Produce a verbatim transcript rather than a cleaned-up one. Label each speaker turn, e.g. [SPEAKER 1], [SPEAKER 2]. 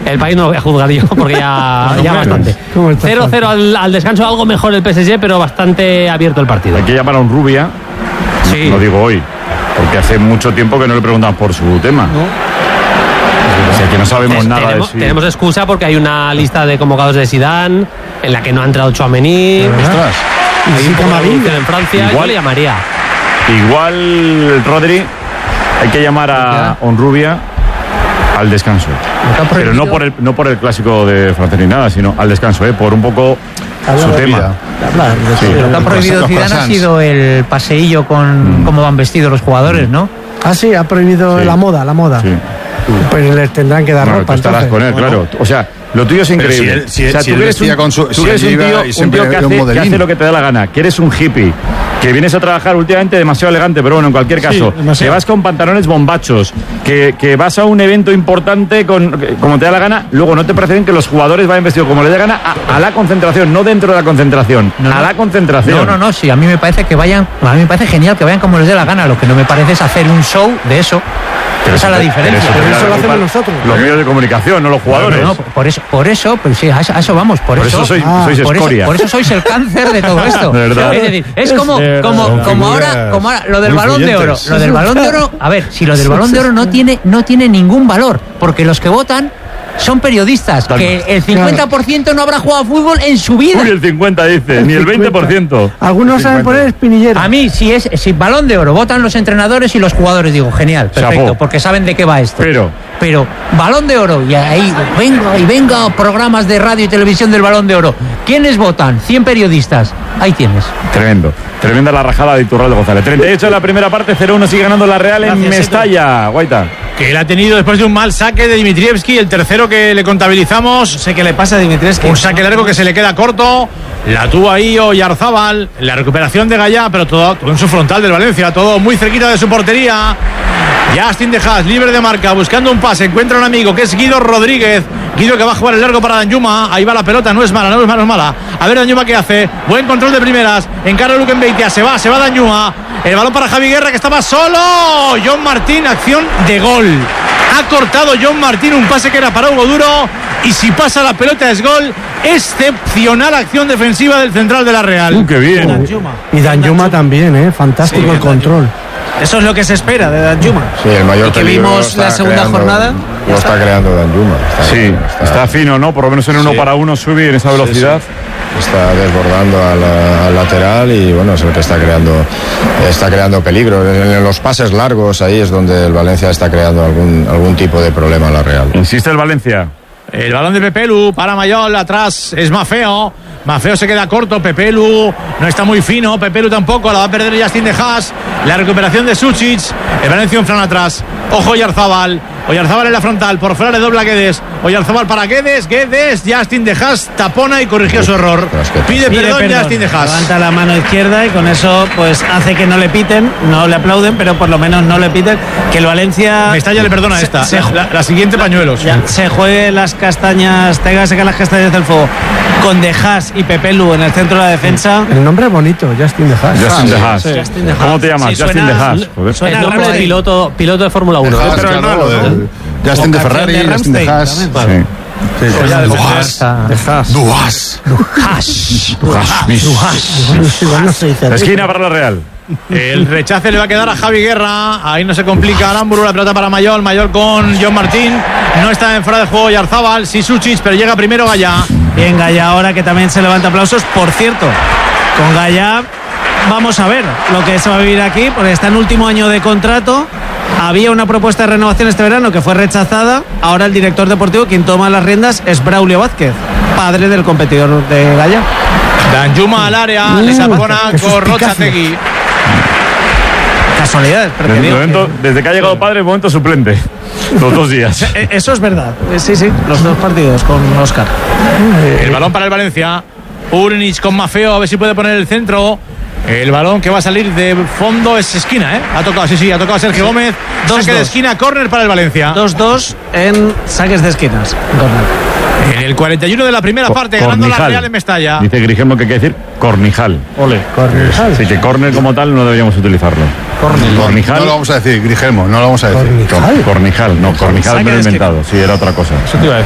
[SPEAKER 1] El país no lo voy a juzgar yo porque ya, ya bastante. cero cero al, al descanso, algo mejor el P S G, pero bastante abierto el partido.
[SPEAKER 2] Hay que llamar a un Rubia, sí. Lo digo hoy, porque hace mucho tiempo que no le preguntan por su tema. ¿No? O sea, que no sabemos es, nada
[SPEAKER 1] tenemos,
[SPEAKER 2] de sí.
[SPEAKER 1] Tenemos excusa porque hay una lista de convocados de Zidane en la que no ha entrado Tchouaméni.
[SPEAKER 2] Ostras.
[SPEAKER 1] Hay un poco de evolución en Francia. Igual, yo le llamaría.
[SPEAKER 2] Igual, Rodri, hay que llamar a Onrubia al descanso. Pero no por el no por el clásico de Francia ni nada, sino al descanso, ¿eh? Por un poco su tema.
[SPEAKER 3] Sí. Lo que ha prohibido Zidane ha sido el paseillo con mm. cómo van vestidos los jugadores, ¿no?
[SPEAKER 4] Ah, sí, ha prohibido sí. la moda, la moda. Sí. Pues les tendrán que dar
[SPEAKER 2] no,
[SPEAKER 4] ropa.
[SPEAKER 2] Tú estarás
[SPEAKER 4] entonces.
[SPEAKER 2] con él, claro. O sea, lo tuyo es increíble.
[SPEAKER 5] Si él, si
[SPEAKER 2] o sea,
[SPEAKER 5] si
[SPEAKER 2] tú eres un,
[SPEAKER 5] con su,
[SPEAKER 2] tú
[SPEAKER 5] si
[SPEAKER 2] eres un tío,
[SPEAKER 5] y
[SPEAKER 2] un tío que, hace,
[SPEAKER 5] un
[SPEAKER 2] que hace lo que te da la gana, que eres un hippie, que vienes a trabajar últimamente demasiado elegante, pero bueno, en cualquier caso, sí, que vas con pantalones bombachos, que, que vas a un evento importante con, como te da la gana, luego no te parece bien que los jugadores vayan vestidos como les dé gana a, a la concentración, no dentro de la concentración,
[SPEAKER 3] no,
[SPEAKER 2] a la concentración.
[SPEAKER 3] No, no, no, sí, a mí me parece que vayan, a mí me parece genial que vayan como les dé la gana, lo que no me parece es hacer un show de eso. Pero esa es la diferencia.
[SPEAKER 4] Pero eso, pero eso lo hacemos nosotros.
[SPEAKER 2] Los medios de comunicación, no los jugadores.
[SPEAKER 3] No, no, por eso, por eso, pues sí, a eso, a eso vamos. Por,
[SPEAKER 2] por
[SPEAKER 3] eso,
[SPEAKER 2] eso sois, ah, sois
[SPEAKER 3] por
[SPEAKER 2] escoria.
[SPEAKER 3] Eso, por eso sois el cáncer de todo esto.
[SPEAKER 2] De verdad.
[SPEAKER 3] Es decir, es como, es como, como ahora, como ahora, lo del balón de oro. Lo del balón de oro, a ver, si lo del balón de oro no tiene, no tiene ningún valor, porque los que votan son periodistas, Tal que el cincuenta por ciento no habrá jugado fútbol en su vida.
[SPEAKER 2] Uy, el cincuenta dice, el ni el veinte por ciento.
[SPEAKER 4] Algunos saben poner espinillera.
[SPEAKER 3] A mí, si es si balón de oro, votan los entrenadores y los jugadores, digo, genial, perfecto, Chapó. Porque saben de qué va esto.
[SPEAKER 2] Pero,
[SPEAKER 3] pero balón de oro, y ahí venga y venga programas de radio y televisión del balón de oro. ¿Quiénes votan? cien periodistas. Ahí tienes.
[SPEAKER 2] Tremendo. Tremenda la rajada de Iturralde González. treinta y ocho en la primera parte, cero uno sigue ganando la Real en Gracias, Mestalla. Guaita.
[SPEAKER 6] Que él ha tenido después de un mal saque de Dimitrievski, el tercero que le contabilizamos.
[SPEAKER 1] No sé qué le pasa a Dimitrievski.
[SPEAKER 6] Un saque largo que se le queda corto. La tuvo ahí Oyarzábal. La recuperación de Gallá, pero todo, todo en su frontal del Valencia. Todo muy cerquita de su portería. Justin de Haas, libre de marca, buscando un pase. Encuentra un amigo que es Guido Rodríguez. Guido que va a jugar el largo para Danjuma. Ahí va la pelota, no es mala, no es mala, no es mala. A ver Danjuma qué hace. Buen control de primeras. Encara Luque Beitia. Se va, se va Danjuma. El balón para Javi Guerra que estaba solo. John Martín, acción de gol. Ha cortado John Martín un pase que era para Hugo Duro. Y si pasa la pelota es gol. Excepcional acción defensiva del central de la Real.
[SPEAKER 2] Uh, qué bien.
[SPEAKER 4] Danjuma. Y Danjuma también, ¿eh? Fantástico sí, el control.
[SPEAKER 1] Eso es lo que se espera de Danjuma.
[SPEAKER 5] Sí, el mayor
[SPEAKER 1] que vimos la segunda
[SPEAKER 5] creando,
[SPEAKER 1] jornada.
[SPEAKER 5] Lo está creando Danjuma.
[SPEAKER 2] Está, sí, está, está fino, ¿no? Por lo menos en uno sí. para uno subir en esa velocidad. Sí,
[SPEAKER 5] sí. Está desbordando al, al lateral y bueno, es el que está creando está creando peligro. En los pases largos ahí es donde el Valencia está creando algún, algún tipo de problema en la Real.
[SPEAKER 2] Insiste el Valencia.
[SPEAKER 6] El balón de Pepelu para Mayol, atrás es Mafeo. Mafeo se queda corto, Pepelu no está muy fino, Pepelu tampoco, la va a perder Justin de Haas. La recuperación de Sucic, el Valencia en flan atrás. Ojo Oyarzábal, Oyarzábal en la frontal, por fuera le dobla Guedes. Oyarzábal para Guedes, Guedes, Justin de Haas tapona y corrigió su error. Pide, Pide perdón, perdón Justin de Haas.
[SPEAKER 1] Levanta la mano izquierda y con eso pues hace que no le piten, no le aplauden, pero por lo menos no le piten. Que el Valencia...
[SPEAKER 6] Mestalla le perdona
[SPEAKER 1] se,
[SPEAKER 6] esta,
[SPEAKER 1] se,
[SPEAKER 6] la, la siguiente pañuelos.
[SPEAKER 1] Ya, se juegue las castañas, tenga que sacar las castañas del fuego con de Haas y Pepelu en el centro de la defensa.
[SPEAKER 4] El nombre es bonito, Justin de Haas.
[SPEAKER 2] Justin de Haas.
[SPEAKER 4] Sí.
[SPEAKER 2] Sí. ¿Cómo te llamas? Sí, Justin de Haas.
[SPEAKER 1] Suena el nombre de piloto, piloto de Fórmula uno.
[SPEAKER 5] Haas,
[SPEAKER 1] pero
[SPEAKER 5] claro, de, Justin de Ferrari, de Justin de Haas. Sí.
[SPEAKER 2] Sí.
[SPEAKER 5] Duhas. Duhas.
[SPEAKER 3] Duhas.
[SPEAKER 2] Duhas. Esquina para la Real.
[SPEAKER 6] El rechace le va a quedar a Javi Guerra. Ahí no se complica Aramburu. La pelota para Mayol. Mayol con John Martín. No está en fuera de juego Oyarzábal. Sí, Sucic, pero llega primero Gallá.
[SPEAKER 1] Bien, Gallá ahora que también se levanta aplausos. Por cierto, con Gallá vamos a ver lo que se va a vivir aquí, porque está en último año de contrato. Había una propuesta de renovación este verano que fue rechazada. Ahora el director deportivo, quien toma las riendas, es Braulio Vázquez, padre del competidor de Gallá.
[SPEAKER 6] Danjuma al área, uh, le sapona con Rochategui.
[SPEAKER 1] Casualidades,
[SPEAKER 2] desde, momento, desde que ha llegado padre, el momento suplente. Los dos días.
[SPEAKER 1] Eso es verdad. Sí, sí, los dos partidos con Óscar.
[SPEAKER 6] El balón para el Valencia. Urnic con Mafeo, a ver si puede poner el centro. El balón que va a salir de fondo es esquina, ¿eh? Ha tocado, sí, sí, ha tocado Sergio Gómez. Dos, saque dos. de esquina, córner para el Valencia.
[SPEAKER 1] dos dos en saques de esquinas.
[SPEAKER 6] En el cuarenta y uno de la primera Co- parte,
[SPEAKER 2] Cornijal.
[SPEAKER 6] ganando la Real en Mestalla.
[SPEAKER 2] Dice Grigemo que hay que decir Cornijal.
[SPEAKER 6] Ole.
[SPEAKER 4] Cornijal.
[SPEAKER 2] Así que córner como tal no deberíamos utilizarlo.
[SPEAKER 5] Cornijal.
[SPEAKER 2] Cornijal.
[SPEAKER 5] No lo vamos a decir, Grigemo, no lo vamos a decir.
[SPEAKER 2] Cornijal, Cornijal no, Cornijal me lo he inventado. Sí, era otra cosa.
[SPEAKER 6] Eso te iba a decir.